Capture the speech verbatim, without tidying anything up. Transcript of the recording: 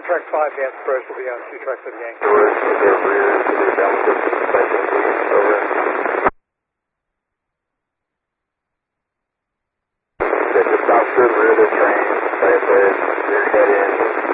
track five, gas approach will be on two tracks of the Yankee. Over, is there rear, is there down distance suspension, please, over. Okay, just outskirt rear of the train, right there, rear head in.